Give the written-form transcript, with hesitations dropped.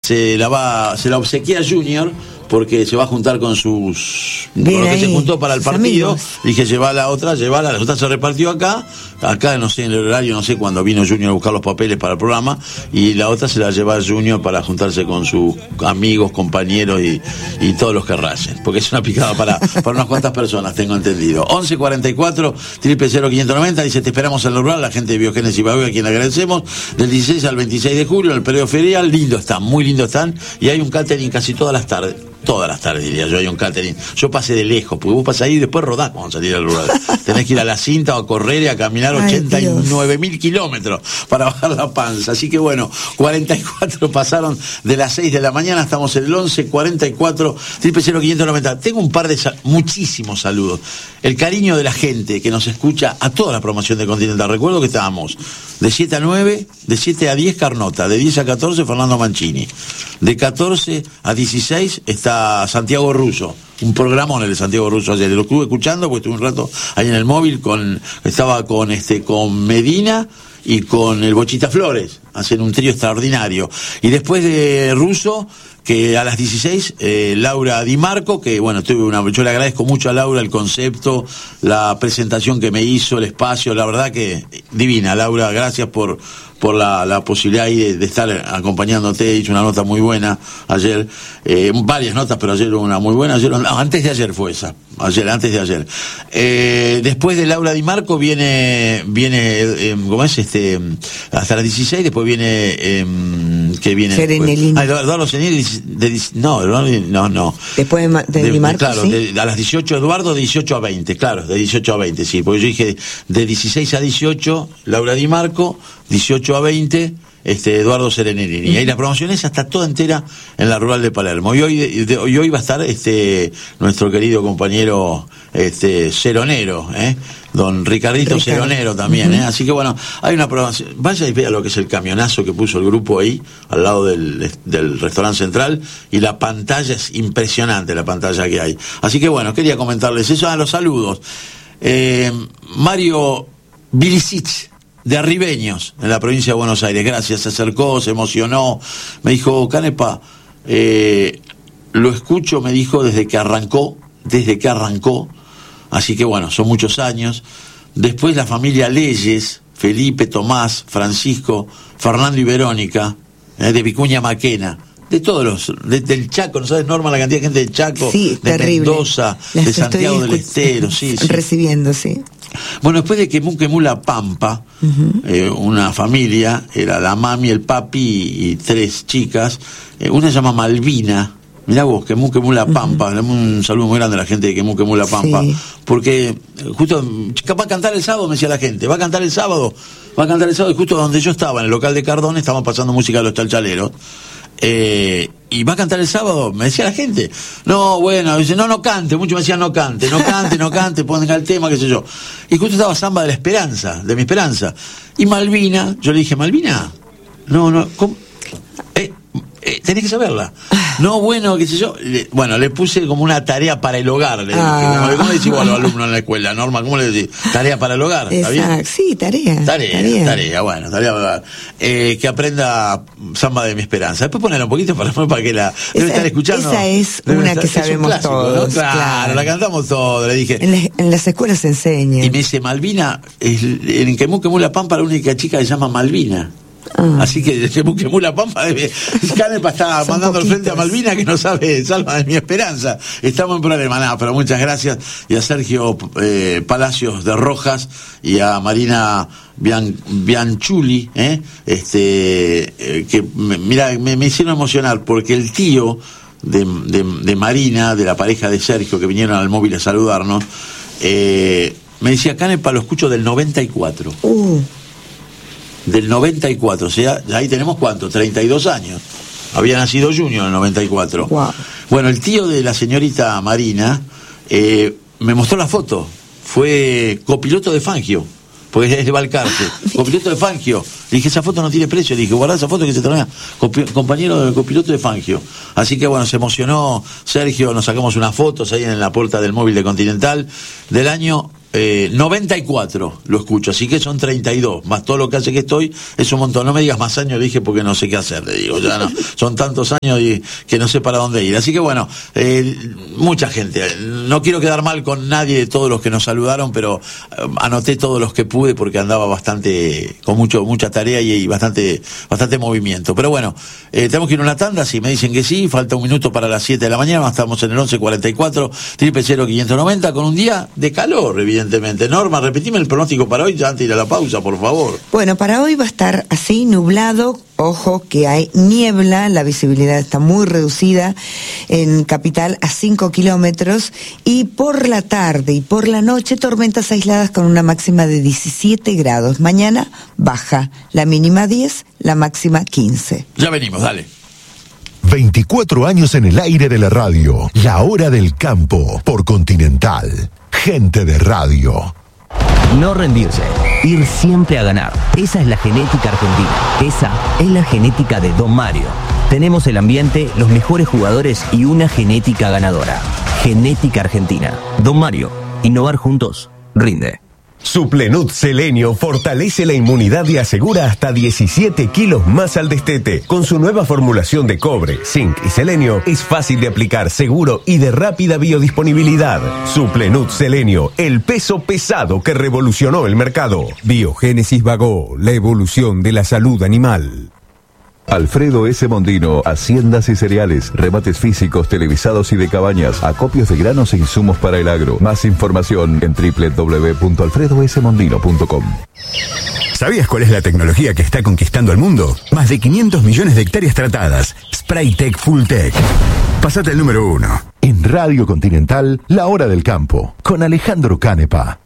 se la obsequia a Junior, porque se va a juntar con sus... Bien con lo que ahí, se juntó para el partido. amigos. Dije, llevala, la otra se repartió acá, no sé, en el horario, no sé cuándo vino Junior a buscar los papeles para el programa, y la otra se la lleva a Junior para juntarse con sus amigos, compañeros y todos los que rayen, porque es una picada para unas cuantas personas, tengo entendido. 1144 000590, dice, te esperamos en el rural, la gente de Biogénesis Bahía, a quien agradecemos, del 16 al 26 de julio, en el periodo ferial, lindo están, muy lindo están, y hay un catering casi todas las tardes diría yo, hay un catering. Yo pasé de lejos, porque vos pasás ahí y después rodás cuando salís al rural. Tenés que ir a la cinta o a correr y a caminar 89.000 kilómetros para bajar la panza. Así que bueno, 44 pasaron de las 6 de la mañana, estamos en el 1144 000590. Tengo un par de muchísimos saludos. El cariño de la gente que nos escucha a toda la promoción de Continental. Recuerdo que estábamos de 7 a 9, de 7 a 10 Carnota, de 10 a 14 Fernando Mancini, de 14 a 16 está Santiago Russo, un programón el de Santiago Russo ayer, lo estuve escuchando porque estuve un rato ahí en el móvil, estaba con Medina y con el Bochita Flores, hacen un trío extraordinario, y después de Russo, que a las 16, Laura Di Marco, que bueno, yo le agradezco mucho a Laura el concepto, la presentación que me hizo, el espacio, la verdad que divina. Laura, gracias por la posibilidad ahí de estar acompañándote. Hizo una nota muy buena ayer, varias notas, pero ayer una muy buena. Antes de ayer fue esa, antes de ayer. Después de Laura Di Marco viene ¿cómo es? Hasta las 16, después viene que viene Serenelini. Eduardo Serenelini, no. Después de Di Marco, claro, ¿sí? A las 18 Eduardo, de 18 a 20, claro, de 18 a 20, sí, porque yo dije de 16 a 18 Laura Di Marco, 18 a 20 Eduardo Serenelini. Y ahí la promoción esa está toda entera en la rural de Palermo. Y hoy va a estar nuestro querido compañero Ceronero, don Ricardito Ceronero también, así que bueno, hay una promoción. Vaya y vea lo que es el camionazo que puso el grupo ahí al lado del restaurante central, y la pantalla es impresionante, la pantalla que hay. Así que bueno, quería comentarles eso. Los saludos. Mario Vilicic, de Arribeños, en la provincia de Buenos Aires, gracias, se acercó, se emocionó, me dijo, Canepa, lo escucho, me dijo, desde que arrancó, así que bueno, son muchos años. Después la familia Leyes, Felipe, Tomás, Francisco, Fernando y Verónica, de Vicuña Maquena, de todos del Chaco, ¿no sabes, Norma, la cantidad de gente del Chaco, sí, de terrible. Mendoza, de Santiago del Estero, sí. Recibiendo, sí. Bueno, después de Quemú La Pampa, una familia, era la mami, el papi y 3 chicas, una se llama Malvina. Mirá vos, Quemú La Pampa, un saludo muy grande a la gente de Quemú La Pampa, sí. Porque justo va a cantar el sábado, me decía la gente, va a cantar el sábado, y justo donde yo estaba, en el local de Cardón, estaban pasando música de los Chalchaleros, y va a cantar el sábado, me decía la gente. No, bueno, dice, no cante, muchos me decían no cante, pongan el tema, qué sé yo. Y justo estaba Samba de la Esperanza, de mi Esperanza. Y Malvina, yo le dije, Malvina, no, ¿cómo? Tenés que saberla. No, bueno, qué sé yo. Le puse como una tarea para el hogar. Le dije, ¿cómo le decís vos a los alumnos en la escuela, Norma? ¿Cómo le decís? Tarea para el hogar, ¿está bien? Sí, tarea, tarea para el hogar. Que aprenda Samba de mi Esperanza. Después ponerla un poquito para que la... Debe estar escuchando. Esa es una que sabemos clásico, todos. ¿no? Claro, la cantamos todos, le dije. En las escuelas se enseña. Y me dice, Malvina, en Quemú La Pampa, la única chica que se llama Malvina. Así que Quemú La Pampa, Canepa está mandando al frente a Malvina, que no sabe Salva de mi Esperanza. Estamos en problema, pero muchas gracias. Y a Sergio Palacios de Rojas y a Marina Bianchuli, que me hicieron emocionar, porque el tío de Marina, de la pareja de Sergio, que vinieron al móvil a saludarnos, me decía, Canepa, lo escucho del 94. Del 94, o sea, ahí tenemos ¿cuánto? 32 años. Había nacido Junior en el 94. Wow. Bueno, el tío de la señorita Marina me mostró la foto. Fue copiloto de Fangio, porque es de Balcarce. Copiloto de Fangio. Le dije, esa foto no tiene precio. Le dije, guardá esa foto que se termina. Compañero del copiloto de Fangio. Así que bueno, se emocionó Sergio. Nos sacamos unas fotos ahí en la puerta del móvil de Continental del año 94 lo escucho, así que son 32, más todo lo que hace que estoy, es un montón. No me digas más años, le dije, porque no sé qué hacer, le digo, ya no, son tantos años y que no sé para dónde ir. Así que bueno, mucha gente, no quiero quedar mal con nadie de todos los que nos saludaron, pero anoté todos los que pude porque andaba bastante, con mucha tarea y bastante movimiento. Pero bueno, tenemos que ir a una tanda, si me dicen que sí, falta un minuto para las 7 de la mañana, estamos en el 1144 00590 con un día de calor, evidentemente. Norma, repetime el pronóstico para hoy, ya antes de ir a la pausa, por favor. Bueno, para hoy va a estar así, nublado. Ojo que hay niebla, la visibilidad está muy reducida en Capital a 5 kilómetros, y por la tarde y por la noche tormentas aisladas con una máxima de 17 grados. Mañana baja, la mínima 10, la máxima 15. Ya venimos, dale. 24 años en el aire de la radio, la hora del campo, por Continental. Gente de radio. No rendirse, ir siempre a ganar. Esa es la genética argentina. Esa es la genética de Don Mario. Tenemos el ambiente, los mejores jugadores y una genética ganadora. Genética argentina. Don Mario, innovar juntos, rinde. Suplenut Selenio fortalece la inmunidad y asegura hasta 17 kilos más al destete. Con su nueva formulación de cobre, zinc y selenio, es fácil de aplicar, seguro y de rápida biodisponibilidad. Suplenut Selenio, el peso pesado que revolucionó el mercado. Biogénesis Bagó, la evolución de la salud animal. Alfredo S. Mondino, haciendas y cereales, remates físicos, televisados y de cabañas, acopios de granos e insumos para el agro. Más información en www.alfredosmondino.com. ¿Sabías cuál es la tecnología que está conquistando el mundo? Más de 500 millones de hectáreas tratadas. Spraytec Fulltech. Pásate el número 1. En Radio Continental, la hora del campo, con Alejandro Canepa.